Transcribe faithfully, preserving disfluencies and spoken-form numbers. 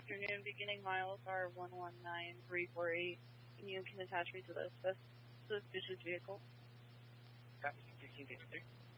afternoon. Beginning miles are one one nine three four eight, and you can attach me to the suspicious vehicle. Copy, sixteen fifty-three.